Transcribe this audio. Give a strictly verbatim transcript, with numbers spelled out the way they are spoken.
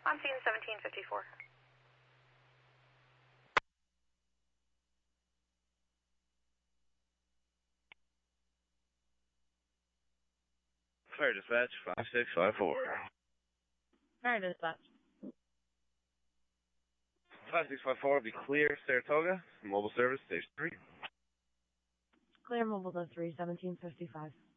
On scene seventeen fifty-four. Fire dispatch, five six five four. Fire dispatch. five six five four will be clear, Saratoga. Mobile service, stage three. Clear mobile to three, seventeen fifty-five.